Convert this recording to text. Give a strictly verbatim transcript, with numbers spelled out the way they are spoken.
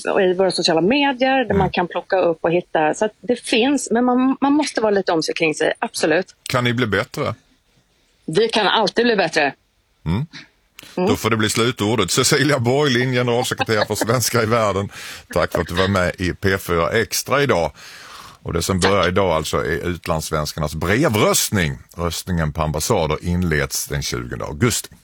i våra sociala medier där mm. man kan plocka upp och hitta. Så att det finns, men man, man måste vara lite om sig kring sig, absolut. Kan ni bli bättre? Vi kan alltid bli bättre. Mm. Mm. Då får det bli slutordet. Cecilia Borglin, generalsekreterare för Svenskar i världen. Tack för att du var med i P fyra Extra idag. Och det som börjar idag alltså är utlandssvenskarnas brevröstning. Röstningen på ambassader inleds den tjugonde augusti.